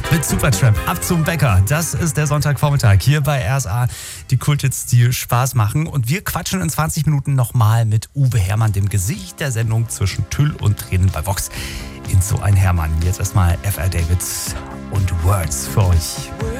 Mit Supertramp ab zum Bäcker. Das ist der Sonntagvormittag hier bei RSA. Die Kulthits, die Spaß machen. Und wir quatschen in 20 Minuten nochmal mit Uwe Herrmann, dem Gesicht der Sendung zwischen Tüll und Tränen bei Vox. In so ein Herrmann. Jetzt erstmal FR David und Words für euch.